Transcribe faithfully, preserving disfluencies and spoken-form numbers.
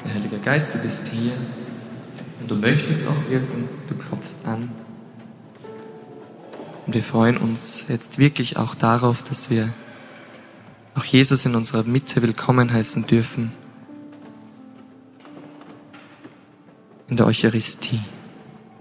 Der Heilige Geist, du bist hier und du möchtest auch wirken, du klopfst an. Und wir freuen uns jetzt wirklich auch darauf, dass wir auch Jesus in unserer Mitte willkommen heißen dürfen in der Eucharistie.